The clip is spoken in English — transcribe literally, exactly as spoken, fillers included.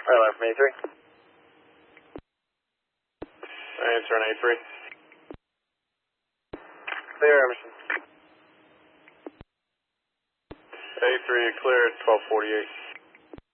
Right line from A three. Answer on A three. Clear, Emerson. A three, clear at twelve forty-eight.